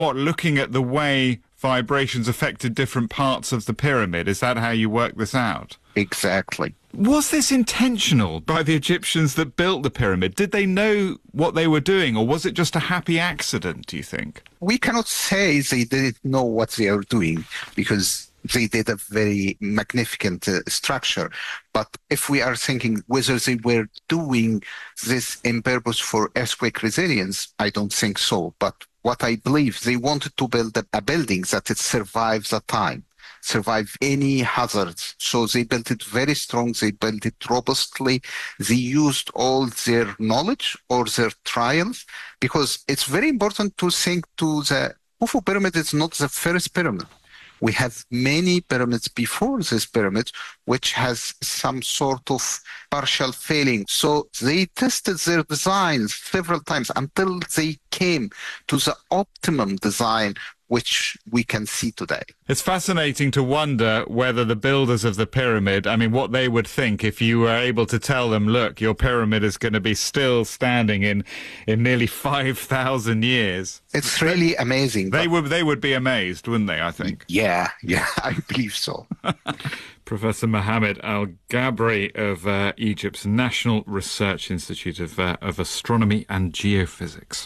What, looking at the way vibrations affected different parts of the pyramid? Is that how you work this out? Exactly. Was this intentional by the Egyptians that built the pyramid? Did they know what they were doing, or was it just a happy accident, do you think? We cannot say they didn't know what they are doing, because they did a very magnificent structure. But if we are thinking whether they were doing this in purpose for earthquake resilience, I don't think so. But what I believe, they wanted to build a building that it survives the time, survive any hazards. So they built it very strong. They built it robustly. They used all their knowledge or their trials, because it's very important to think to the Khufu pyramid is not the first pyramid. We have many pyramids before this pyramid, which has some sort of partial failing. So they tested their designs several times until they came to the optimum design, which we can see today. It's fascinating to wonder whether the builders of the pyramid, I mean, what they would think if you were able to tell them, look, your pyramid is going to be still standing in nearly 5,000 years. It's really amazing. They would be amazed, wouldn't they, I think? Yeah, I believe so. Professor Mohammed Al-Gabri of Egypt's National Research Institute of Astronomy and Geophysics.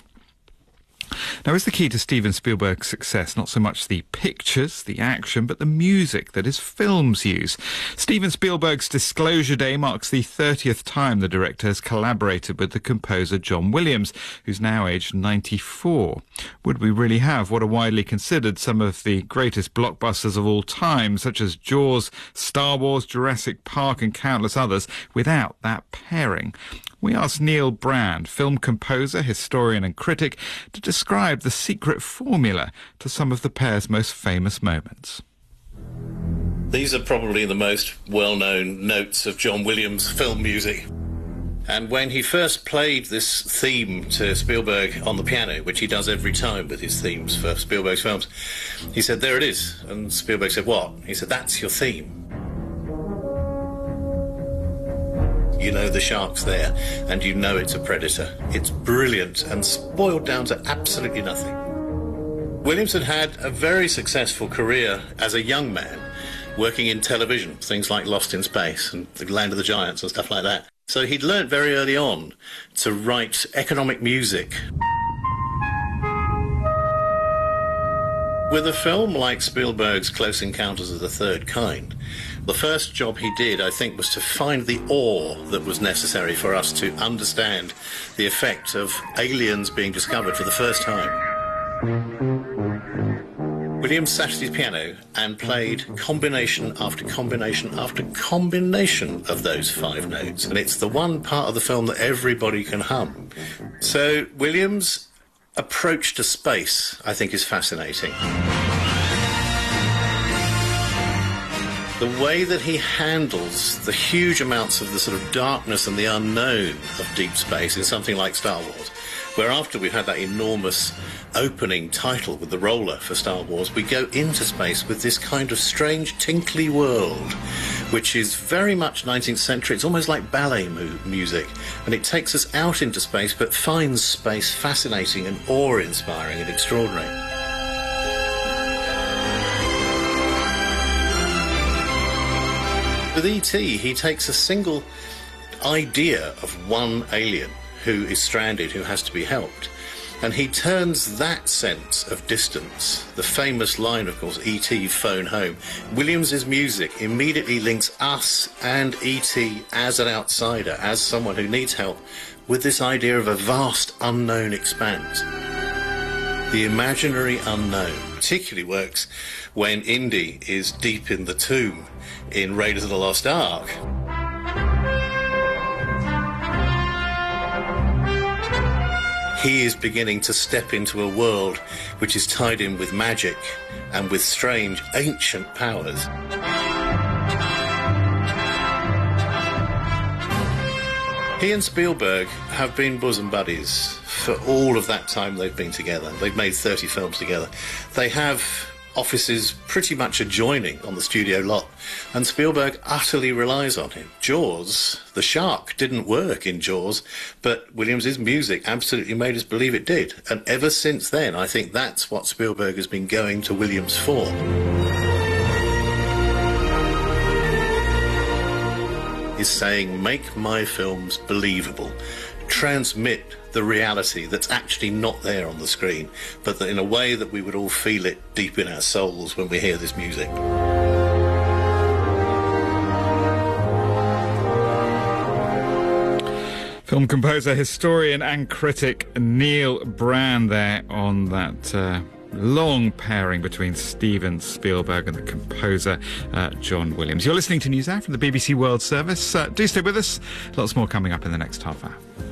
Now, is the key to Steven Spielberg's success not so much the pictures, the action, but the music that his films use? Steven Spielberg's Disclosure Day marks the 30th time the director has collaborated with the composer John Williams, who's now aged 94. Would we really have what are widely considered some of the greatest blockbusters of all time, such as Jaws, Star Wars, Jurassic Park and countless others, without that pairing? We asked Neil Brand, film composer, historian and critic, to describe the secret formula to some of the pair's most famous moments. These are probably the most well-known notes of John Williams' film music. And when he first played this theme to Spielberg on the piano, which he does every time with his themes for Spielberg's films, he said, "There it is." And Spielberg said, "What?" He said, "That's your theme. You know the shark's there, and you know it's a predator." It's brilliant and boiled down to absolutely nothing. Williams had a very successful career as a young man, working in television, things like Lost in Space and The Land of the Giants and stuff like that. So he'd learnt very early on to write economic music. With a film like Spielberg's Close Encounters of the Third Kind, the first job he did, I think, was to find the awe that was necessary for us to understand the effect of aliens being discovered for the first time. Williams sat at his piano and played combination after combination after combination of those 5 notes, and it's the one part of the film that everybody can hum. So Williams' approach to space, I think, is fascinating. The way that he handles the huge amounts of the sort of darkness and the unknown of deep space in something like Star Wars, where after we've had that enormous opening title with the roller for Star Wars, we go into space with this kind of strange tinkly world, which is very much 19th century. It's almost like ballet music, and it takes us out into space but finds space fascinating and awe-inspiring and extraordinary. With E.T., he takes a single idea of one alien who is stranded, who has to be helped, and he turns that sense of distance, the famous line, of course, E.T. phone home. Williams's music immediately links us and E.T. as an outsider, as someone who needs help, with this idea of a vast unknown expanse. The imaginary unknown particularly works when Indy is deep in the tomb in Raiders of the Lost Ark. He is beginning to step into a world which is tied in with magic and with strange ancient powers. He and Spielberg have been bosom buddies for all of that time they've been together. They've made 30 films together. They have offices pretty much adjoining on the studio lot, and Spielberg utterly relies on him. Jaws, the shark didn't work in Jaws, but Williams's music absolutely made us believe it did. And ever since then, I think that's what Spielberg has been going to Williams for. Is saying, make my films believable, transmit the reality that's actually not there on the screen, but that in a way that we would all feel it deep in our souls when we hear this music. Film composer, historian and critic Neil Brand there on that long pairing between Steven Spielberg and the composer John Williams. You're listening to NewsHour from the BBC World Service. Do stay with us. Lots more coming up in the next half hour.